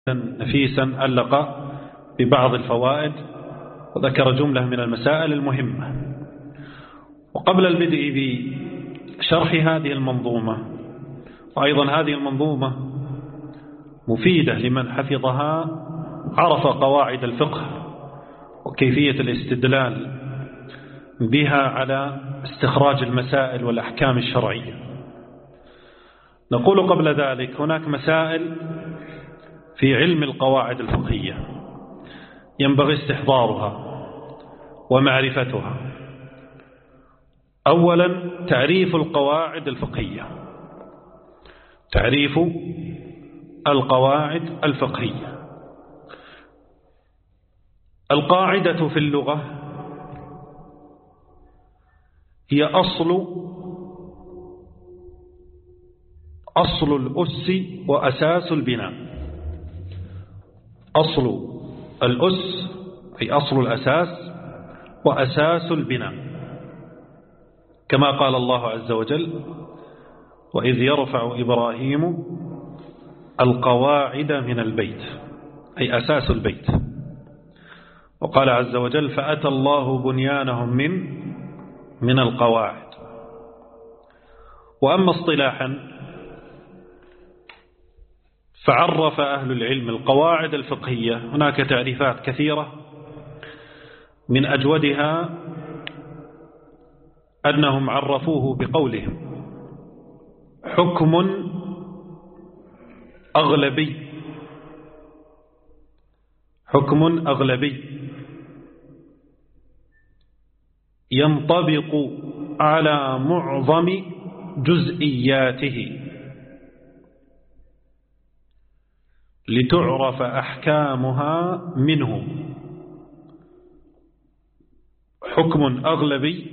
نفيسا علق ببعض الفوائد وذكر جملة من المسائل المهمة. وقبل البدء بشرح هذه المنظومة، وأيضا هذه المنظومة مفيدة لمن حفظها عرف قواعد الفقه وكيفية الاستدلال بها على استخراج المسائل والأحكام الشرعية. نقول قبل ذلك هناك مسائل في علم القواعد الفقهية ينبغي استحضارها ومعرفتها. أولا تعريف القواعد الفقهية. تعريف القواعد الفقهية. القاعدة في اللغة هي أصل الأس وأساس البناء. أصل الأس أي أصل الأساس وأساس البناء، كما قال الله عز وجل: وإذ يرفع إبراهيم القواعد من البيت، أي أساس البيت. وقال عز وجل: فأتى الله بنيانهم من القواعد. وأما اصطلاحا فعرف أهل العلم القواعد الفقهية، هناك تعريفات كثيرة، من أجودها أنهم عرفوه بقولهم: حكم أغلبي. حكم أغلبي ينطبق على معظم جزئياته لتعرف أحكامها منه. حكم أغلبي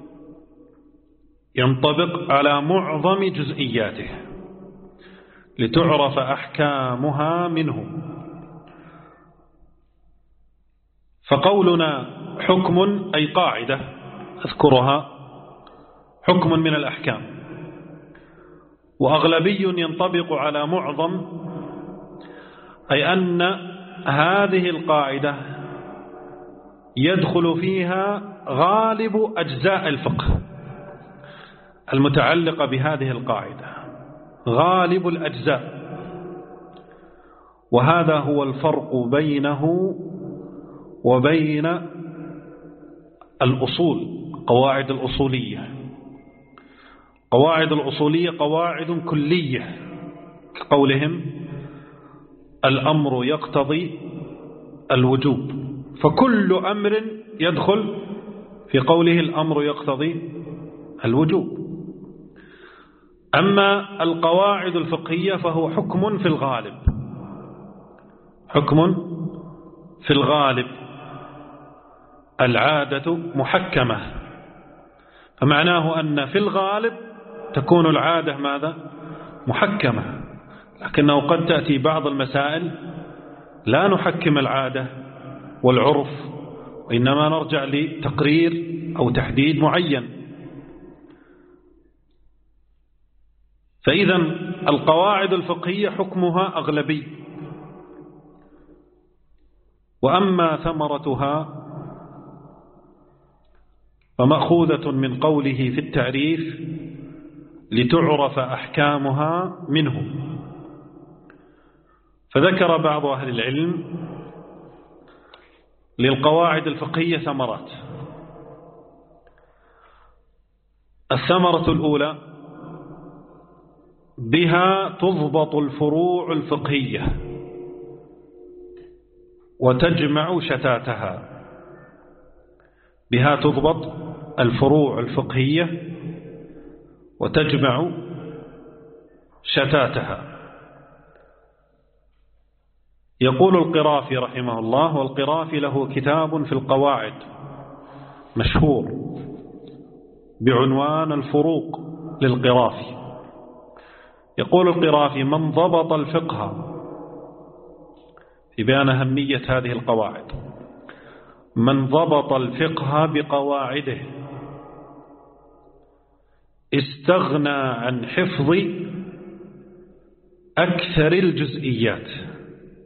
ينطبق على معظم جزئياته لتعرف أحكامها منه. فقولنا حكم أي قاعدة أذكرها، حكم من الأحكام. وأغلبي ينطبق على معظم، أي أن هذه القاعدة يدخل فيها غالب أجزاء الفقه المتعلقة بهذه القاعدة، غالب الأجزاء. وهذا هو الفرق بينه وبين الأصول، قواعد الأصولية. قواعد الأصولية قواعد كلية، كقولهم: الأمر يقتضي الوجوب، فكل أمر يدخل في قوله الأمر يقتضي الوجوب. أما القواعد الفقهية فهو حكم في الغالب، حكم في الغالب. العادة محكمة، فمعناه أن في الغالب تكون العادة ماذا؟ محكمة. لكنه قد تأتي بعض المسائل لا نحكم العادة والعرف، وإنما نرجع لتقرير أو تحديد معين. فإذا القواعد الفقهية حكمها أغلبي. وأما ثمرتها فمأخوذة من قوله في التعريف: لتعرف أحكامها منه. فذكر بعض أهل العلم للقواعد الفقهية ثمرات. الثمرة الأولى: بها تضبط الفروع الفقهية وتجمع شتاتها. بها تضبط الفروع الفقهية وتجمع شتاتها. يقول القرافي رحمه الله، والقرافي له كتاب في القواعد مشهور بعنوان الفروق للقرافي. يقول القرافي: من ضبط الفقه، في بيان أهمية هذه القواعد، من ضبط الفقه بقواعده استغنى عن حفظ أكثر الجزئيات.